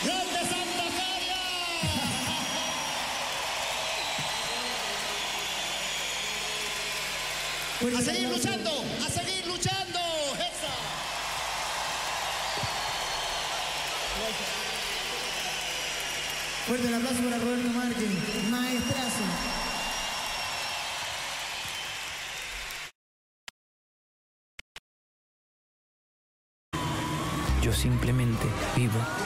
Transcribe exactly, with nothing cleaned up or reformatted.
¡Grande Santa Feria! ¡A seguir luchando! ¡A seguir luchando! ¡Esa! Fuerte el aplauso para Roberto Márquez, maestrazo. Yo simplemente vivo.